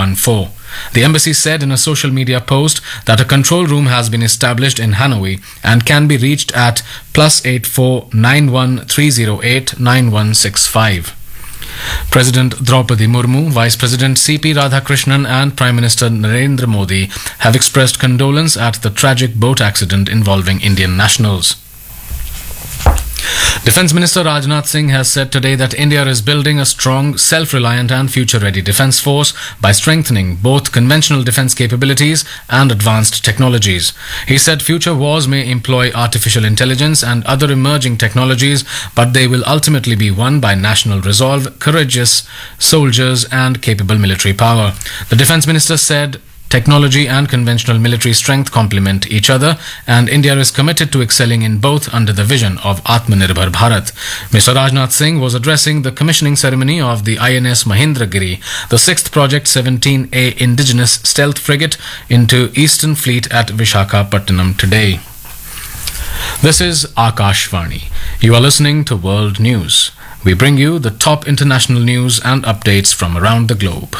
414. The embassy said in a social media post that a control room has been established in Hanoi and can be reached at +84 91308 9165. President Draupadi Murmu, Vice President C.P. Radhakrishnan and Prime Minister Narendra Modi have expressed condolence at the tragic boat accident involving Indian nationals. Defence Minister Rajnath Singh has said today that India is building a strong, self-reliant and future-ready defence force by strengthening both conventional defence capabilities and advanced technologies. He said future wars may employ artificial intelligence and other emerging technologies, but they will ultimately be won by national resolve, courageous soldiers and capable military power. The Defence Minister said technology and conventional military strength complement each other, and India is committed to excelling in both under the vision of Atmanirbhar Bharat. Mr. Rajnath Singh was addressing the commissioning ceremony of the INS Mahendragiri, the 6th Project 17A indigenous stealth frigate into Eastern Fleet at Vishakhapatnam today. This is Akashvani. You are listening to World News. We bring you the top international news and updates from around the globe.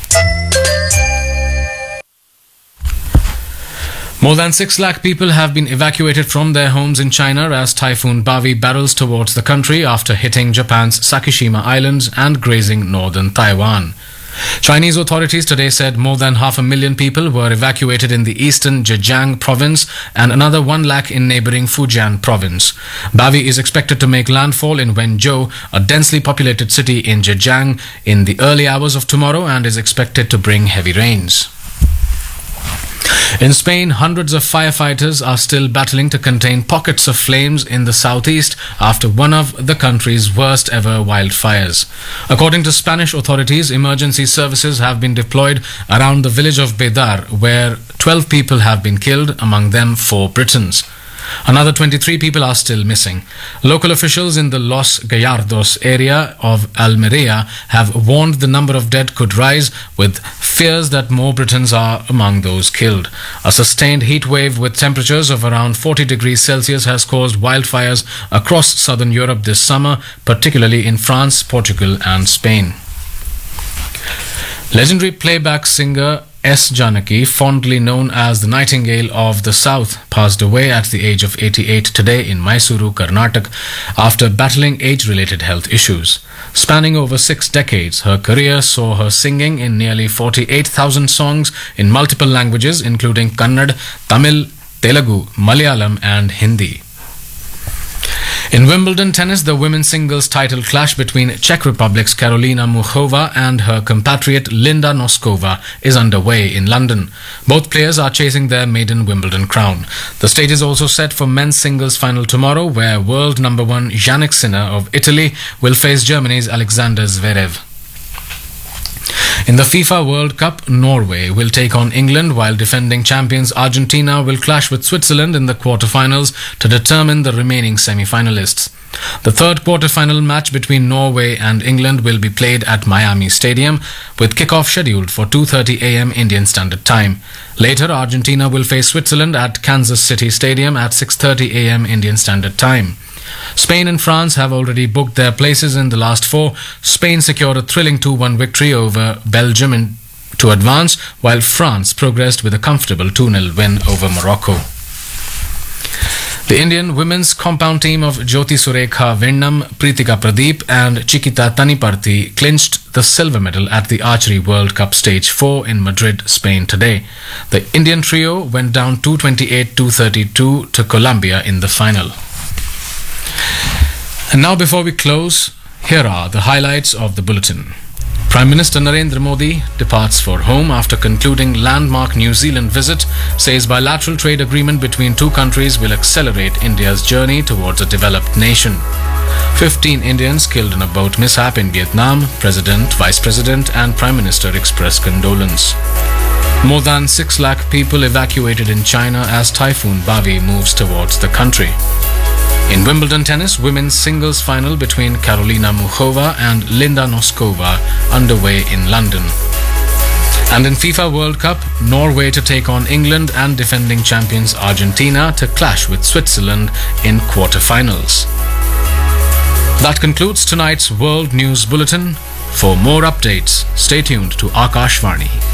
More than 6 lakh people have been evacuated from their homes in China as Typhoon Bavi barrels towards the country after hitting Japan's Sakishima Islands and grazing northern Taiwan. Chinese authorities today said more than 500,000 people were evacuated in the eastern Zhejiang province and another 1 lakh in neighboring Fujian province. Bavi is expected to make landfall in Wenzhou, a densely populated city in Zhejiang, in the early hours of tomorrow and is expected to bring heavy rains. In Spain, hundreds of firefighters are still battling to contain pockets of flames in the southeast after one of the country's worst ever wildfires. According to Spanish authorities, emergency services have been deployed around the village of Bedar, where 12 people have been killed, among them 4 Britons. Another 23 people are still missing. Local officials in the Los Gallardos area of Almeria have warned the number of dead could rise, with fears that more Britons are among those killed. A sustained heat wave with temperatures of around 40 degrees Celsius has caused wildfires across southern Europe this summer, particularly in France, Portugal and Spain. Legendary playback singer S. Janaki, fondly known as the Nightingale of the South, passed away at the age of 88 today in Mysuru, Karnataka, after battling age-related health issues. Spanning over 6 decades, her career saw her singing in nearly 48,000 songs in multiple languages, including Kannada, Tamil, Telugu, Malayalam and Hindi. In Wimbledon tennis, the women's singles title clash between Czech Republic's Karolina Muchova and her compatriot Linda Noskova is underway in London. Both players are chasing their maiden Wimbledon crown. The stage is also set for men's singles final tomorrow, where world number 1 Jannik Sinner of Italy will face Germany's Alexander Zverev. In the FIFA World Cup, Norway will take on England, while defending champions Argentina will clash with Switzerland in the quarter-finals to determine the remaining semi-finalists. The third quarter-final match between Norway and England will be played at Miami Stadium, with kickoff scheduled for 2:30 a.m. Indian Standard Time. Later, Argentina will face Switzerland at Kansas City Stadium at 6:30 a.m. Indian Standard Time. Spain and France have already booked their places in the last 4. Spain secured a thrilling 2-1 victory over Belgium to advance, while France progressed with a comfortable 2-0 win over Morocco. The Indian women's compound team of Jyoti Surekha Vinnam, Pritika Pradeep and Chiquita Taniparthi clinched the silver medal at the Archery World Cup Stage 4 in Madrid, Spain today. The Indian trio went down 228-232 to Colombia in the final. And now, before we close, here are the highlights of the bulletin. Prime Minister Narendra Modi departs for home after concluding landmark New Zealand visit, says bilateral trade agreement between 2 countries will accelerate India's journey towards a developed nation. 15 Indians killed in a boat mishap in Vietnam. President, Vice President and Prime Minister express condolence. More than 6 lakh people evacuated in China as Typhoon Bavi moves towards the country. In Wimbledon tennis, women's singles final between Karolina Muchova and Linda Noskova underway in London. And in FIFA World Cup, Norway to take on England and defending champions Argentina to clash with Switzerland in quarter-finals. That concludes tonight's World News Bulletin. For more updates, stay tuned to Akashvani.